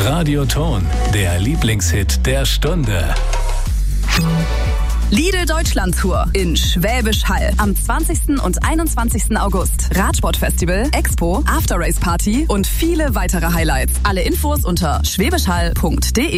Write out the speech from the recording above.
Radioton, der Lieblingshit der Stunde. Lidl Deutschland Tour in Schwäbisch Hall am 20. und 21. August. Radsportfestival, Expo, After Race Party und viele weitere Highlights. Alle Infos unter schwäbischhall.de.